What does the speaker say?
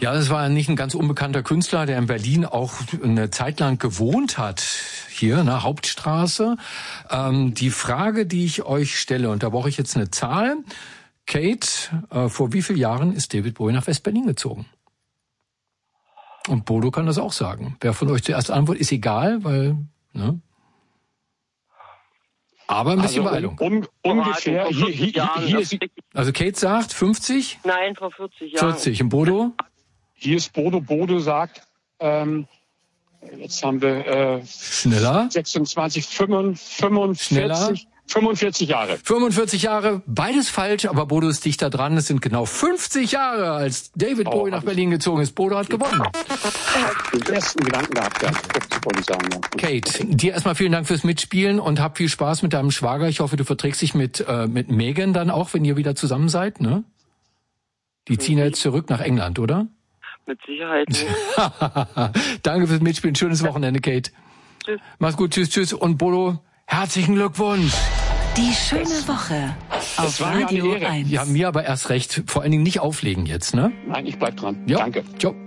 Ja, das war nicht ein ganz unbekannter Künstler, der in Berlin auch eine Zeit lang gewohnt hat. Hier, ne, Hauptstraße. Die Frage, die ich euch stelle, und da brauche ich jetzt eine Zahl. Kate, vor wie vielen Jahren ist David Bowie nach West-Berlin gezogen? Und Bodo kann das auch sagen. Wer von euch zuerst antwortet, ist egal, weil, ne? Aber ein bisschen Beeilung. Ungefähr. Hier ist, also Kate sagt 50? Nein, vor 40 Jahren. 40. Und Bodo? Hier ist Bodo. Bodo sagt, jetzt haben wir schneller. 26, 45, schneller. 45 Jahre. 45 Jahre, beides falsch, aber Bodo ist dichter dran. Es sind genau 50 Jahre, als David Bowie nach Berlin gezogen ist. Bodo hat gewonnen. Den besten Gedanken gehabt, ja. Wollte ich sagen, ja. Kate, dir erstmal vielen Dank fürs Mitspielen und hab viel Spaß mit deinem Schwager. Ich hoffe, du verträgst dich mit Megan dann auch, wenn ihr wieder zusammen seid, ne? Die ziehen ja jetzt zurück nach England, oder? Mit Sicherheit nicht. Danke fürs Mitspielen. Schönes Wochenende, Kate. Tschüss. Mach's gut, tschüss. Und Bodo, herzlichen Glückwunsch. Die schöne Woche auf Radio 1. Ja, mir aber erst recht. Vor allen Dingen nicht auflegen jetzt, ne? Nein, ich bleib dran. Jo. Danke. Ciao.